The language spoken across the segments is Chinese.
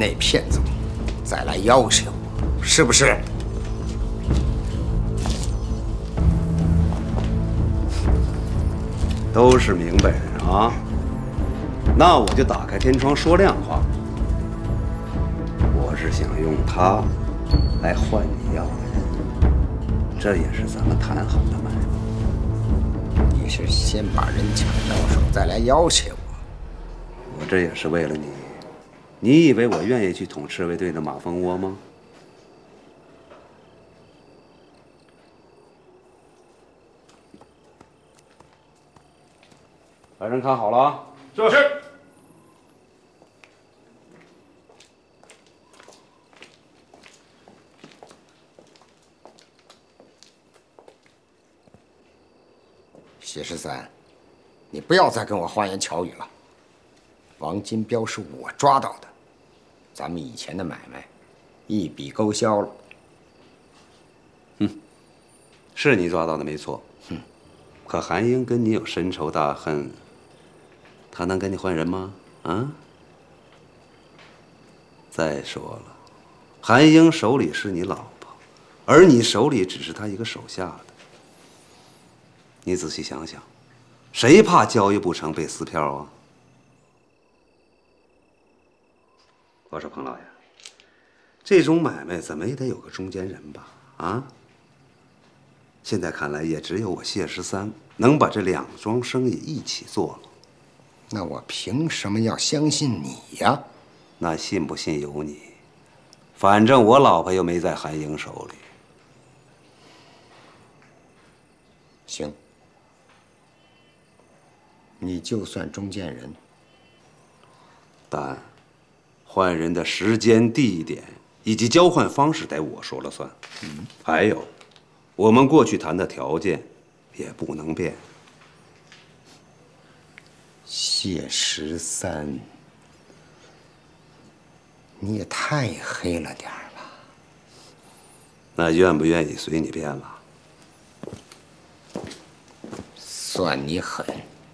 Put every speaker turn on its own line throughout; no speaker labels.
那骗走，再来要挟我，是不是？
都是明白人啊，那我就打开天窗说亮话。我是想用他来换你要的人，这也是咱们谈好的买卖。
你是先把人抢到手，再来要挟我？
我这也是为了你。你以为我愿意去捅赤卫队的马蜂窝吗？把人看好了啊！
这是。
谢十三，你不要再跟我花言巧语了。王金彪是我抓到的，咱们以前的买卖一笔勾销了。
是你抓到的没错。可韩英跟你有深仇大恨，他能跟你换人吗？啊？再说了，韩英手里是你老婆，而你手里只是他一个手下的。你仔细想想，谁怕交易不成被撕票啊？我说彭老爷，这种买卖怎么也得有个中间人吧？啊？现在看来，也只有我谢十三能把这两桩生意一起做了。
那我凭什么要相信你呀？
那信不信由你，反正我老婆又没在韩英手里。
行，你就算中间人，
但换人的时间、地点以及交换方式得我说了算。还有，我们过去谈的条件也不能变。
谢十三，你也太黑了点儿吧？
那愿不愿意随你便了。
算你狠。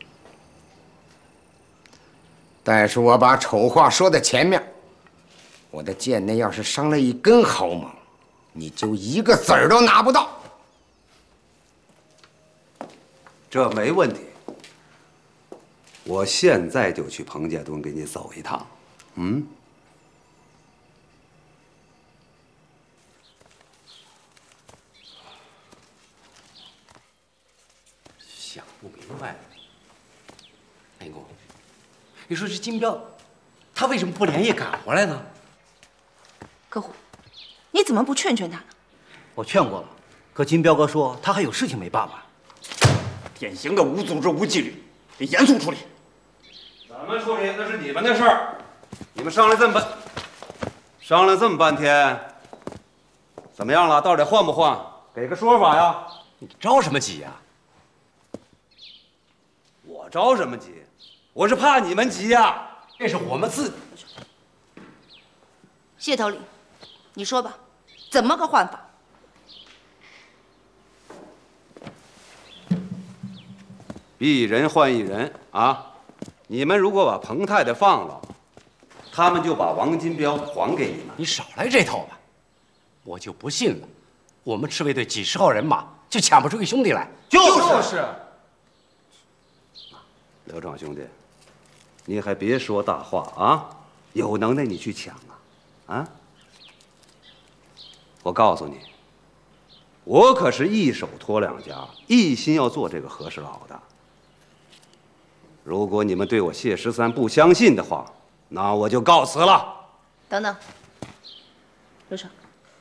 但是我把丑话说在前面，我的剑内要是伤了一根毫毛，你就一个子儿都拿不到。
这没问题，我现在就去彭家墩给你走一趟。
想不明白，内公，你说这金彪，他为什么不连夜赶回来呢？
客户，你怎么不劝劝他呢？
我劝过了，可金彪哥说他还有事情没办完。
典型的无组织无纪律，得严肃处理。
怎么处理那是你们的事儿。你们商量这么半天，怎么样了？到底换不换？给个说法呀！
你着什么急呀？
我着什么急？我是怕你们急呀！
这是我们自……
谢头领，你说吧，怎么个换法？
一人换一人啊！你们如果把彭太太放了，他们就把王金彪还给你们。
你少来这套吧，我就不信了，我们赤卫队几十号人马就抢不出个兄弟来。
就是。刘壮兄弟，你还别说大话啊！有能耐你去抢啊！我告诉你，我可是一手托两家，一心要做这个和事佬的。如果你们对我谢十三不相信的话，那我就告辞了。
等等，刘成，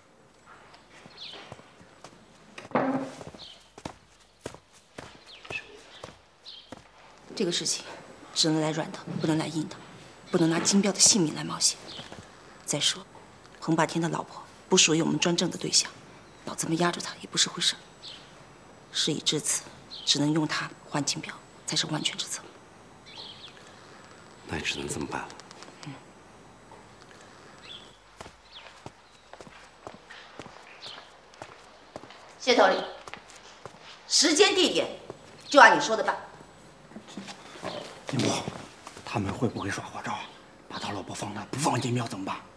这个事情只能来软的，不能来硬的，不能拿金彪的性命来冒险。再说，彭霸天的老婆不属于我们专政的对象，老这么压着他也不是回事。事已至此，只能用他换金彪，才是万全之策。
那也只能这么办了。
谢头领，时间地点就按你说的办。
金波，他们会不会耍花招啊？把他老婆放那不放金彪怎么办？